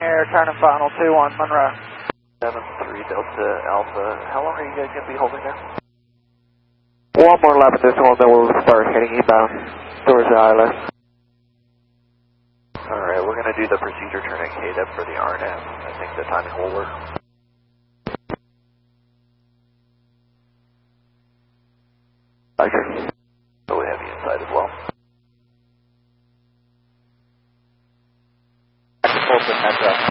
Air, turning final 2-1, Monroe. 7-3 Delta Alpha. How long are you guys going to be holding there? One more lap at this one, then we'll start heading eastbound towards the ILS. Alright, we're going to do the procedure turn at KDEP for the RNM. I think the timing will work. Roger. Really heavy inside as well. Fulton, that's